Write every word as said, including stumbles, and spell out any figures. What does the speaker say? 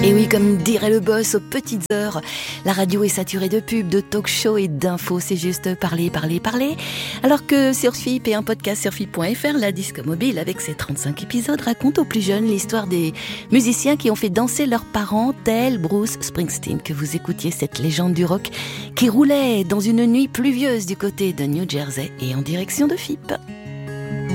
Et oui, comme dirait le boss aux petites heures, la radio est saturée de pubs, de talk-shows et d'infos. C'est juste parler, parler, parler. Alors que sur F I P et un podcast sur F I P point F R, la disque mobile avec ses trente-cinq épisodes raconte aux plus jeunes l'histoire des musiciens qui ont fait danser leurs parents, tel Bruce Springsteen, que vous écoutiez, cette légende du rock qui roulait dans une nuit pluvieuse du côté de New Jersey et en direction de F I P.